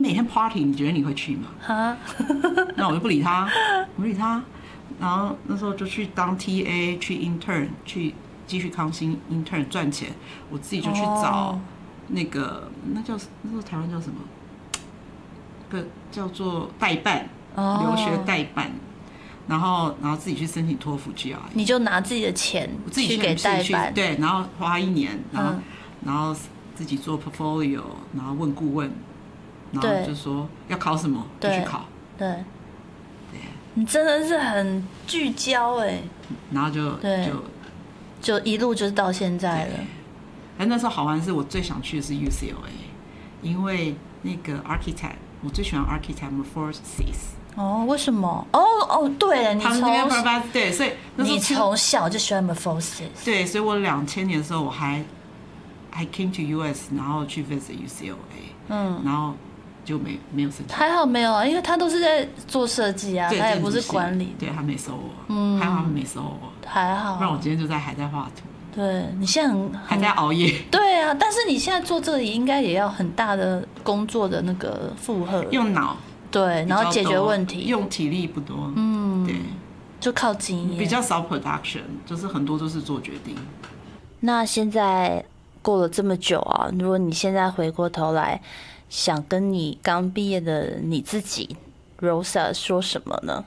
每天 party， 你觉得你会去吗？ 哈， 那我就不理他，不理他。然后那时候就去当 TA， 去 intern， 去继续康薪 intern 赚钱。我自己就去找那个那时候台湾叫什么？个叫做代办，留学代办。然后自己去申请托福 GRE， 你就拿自己的钱去给代办， 对，然后花1年，然后自己做 portfolio， 然后问顾问，然后就说要考什么就去考， 对，你真的是很聚焦哎， 然后就一路就是到现在了。 但那时候好玩是我最想去的是 UCLA， 因为那个 architect， 我最喜欢 architect Morphosis。 哦，为什么？对了，你对，所以你从小就喜欢 Morphosis。 对，所以我2000年的时候我还 came to US， 然后去 visit UCLA， 然后就没有申请。 还好没有啊，因为他都是在做设计啊，他也不是管理。 对，他没收我，还好他没收我， 还好。 不然我今天就还在画图。 对，你现在还在熬夜。 对啊，但是你现在做这里应该也要很大的工作的那个负荷。 用脑。 对，然后解决问题， 用体力不多，对， 就靠经验， 比较少 production， 就是很多都是做决定。 那现在过了这么久啊，如果你现在回过头来，想跟你刚毕业的你自己 Rosa 说什么呢？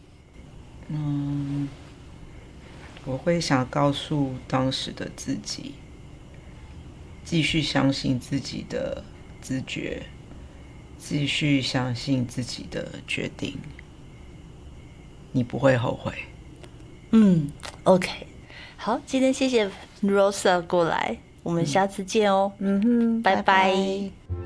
我会想告诉当时的自己，继续相信自己的直觉。继续相信自己的决定，你不会后悔。 OK， 好，今天谢谢 Rosa 过来，我们下次见哦。拜拜。